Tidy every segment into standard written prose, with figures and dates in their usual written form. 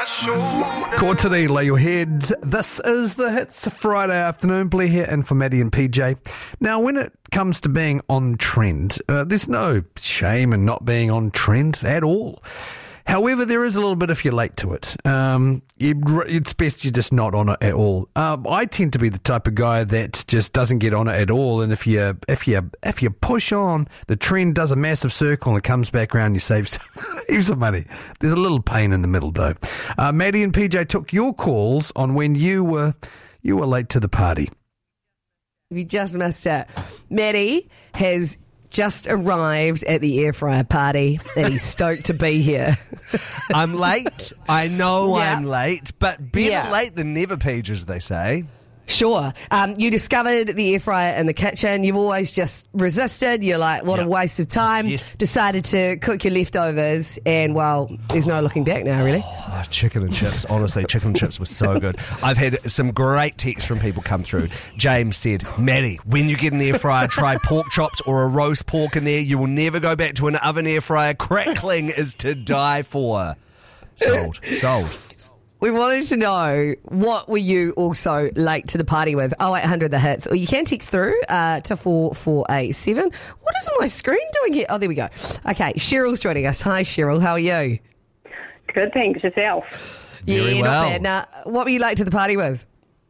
Quarterly, lay your heads. This is the Hits Friday afternoon. Blair here in for Maddie and PJ. Now, when it comes to being on trend, there's no shame in not being on trend at all. However, there is a little bit if you're late to it. It's best you're just not on it at all. I tend to be the type of guy that just doesn't get on it at all. And if you push on, the trend does a massive circle and it comes back around, you save some money. There's a little pain in the middle though. Maddie and PJ took your calls on when you were late to the party. You just missed it. Maddie has just arrived at the air fryer party and he's stoked to be here. I'm late. I know I'm late, but better late than never, Paige, as they say. Sure. You discovered the air fryer in the kitchen. You've always just resisted. You're like, what a waste of time. Yes. Decided to cook your leftovers and, well, there's no looking back now, really. Oh, chicken and chips. Honestly, chicken and chips were so good. I've had some great texts from people come through. James said, Maddie, when you get an air fryer, try pork chops or a roast pork in there. You will never go back to an oven air fryer. Crackling is to die for. Sold. We wanted to know, what were you also late to the party with? 0800 The Hits. Or you can text through to 4487. What is my screen doing here? Oh, there we go. Okay, Cheryl's joining us. Hi, Cheryl. How are you? Good, thanks. Yourself? Very not well. bad. Now, what were you late to the party with?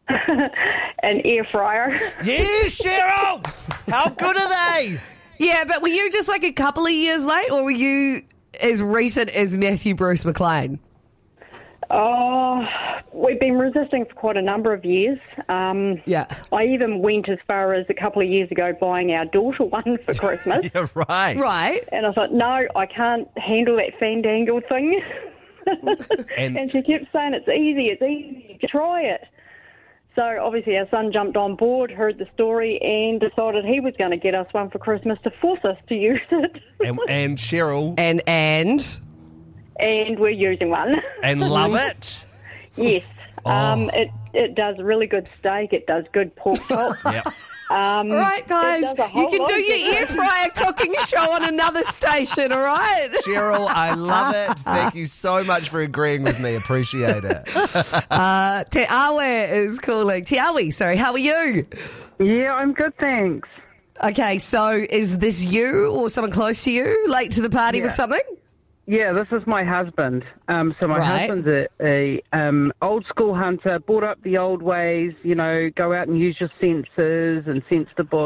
An air fryer. Yes, Cheryl! How good are they? Yeah, but were you just like a couple of years late, or were you as recent as Matthew Bruce McLean? Oh, we've been resisting for quite a number of years. I even went as far as a couple of years ago buying our daughter one for Christmas. Yeah, right. Right. And I thought, no, I can't handle that fandangle thing. And she kept saying, it's easy, try it. So obviously our son jumped on board, heard the story, and decided he was going to get us one for Christmas to force us to use it. And Cheryl. And we're using one. And love it? Yes. Oh. It does really good steak. It does good pork chops. Yep. All right, guys, you can do your air fryer cooking show on another station, all right? Cheryl, I love it. Thank you so much for agreeing with me. Appreciate it. Te Awe is calling. Te Awe, sorry, how are you? Yeah, I'm good, thanks. Okay, so is this you or someone close to you late to the party with something? Yeah, this is my husband. So my husband's a old school hunter, brought up the old ways, go out and use your senses and sense the bush.